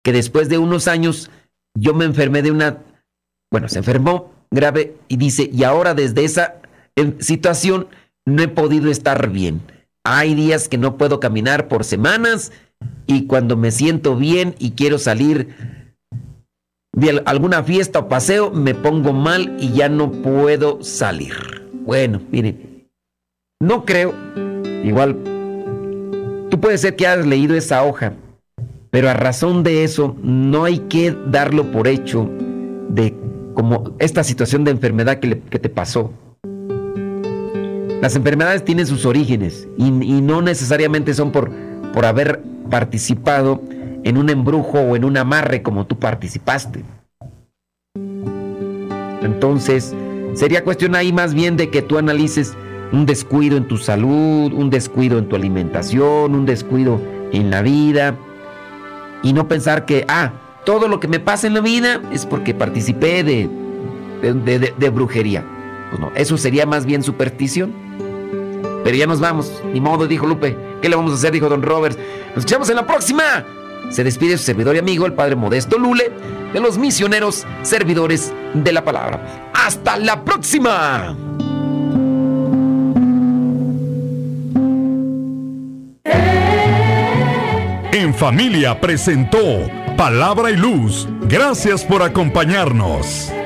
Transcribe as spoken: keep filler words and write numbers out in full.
que después de unos años yo me enfermé de una, bueno, se enfermó grave y dice, y ahora desde esa eh, situación no he podido estar bien. Hay días que no puedo caminar por semanas y cuando me siento bien y quiero salir de alguna fiesta o paseo, me pongo mal y ya no puedo salir. Bueno, miren, no creo, igual, tú puedes ser que hayas leído esa hoja, pero a razón de eso no hay que darlo por hecho de como esta situación de enfermedad que, le, que te pasó. Las enfermedades tienen sus orígenes y, y no necesariamente son por, por haber participado en un embrujo o en un amarre como tú participaste. Entonces, sería cuestión ahí más bien de que tú analices un descuido en tu salud, un descuido en tu alimentación, un descuido en la vida y no pensar que, ah, todo lo que me pasa en la vida es porque participé de, de, de, de, de brujería. Pues no, eso sería más bien superstición. Pero ya nos vamos, ni modo, dijo Lupe. ¿Qué le vamos a hacer? Dijo don Robert. Nos escuchamos en la próxima. Se despide su servidor y amigo, el padre Modesto Lule, de los misioneros servidores de la palabra. ¡Hasta la próxima! En Familia presentó Palabra y Luz. Gracias por acompañarnos.